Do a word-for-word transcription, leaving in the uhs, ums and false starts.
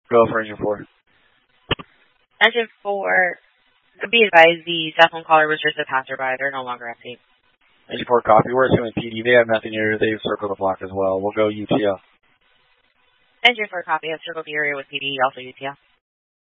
Go for engine four. Engine four, be advised the cell phone caller was just a passerby. They're no longer at sea. Engine four, copy. We're assuming P D. They have nothing here. They've circled the block as well. We'll go U T L. Engine four, copy. I've circled the area with P D, also U T L.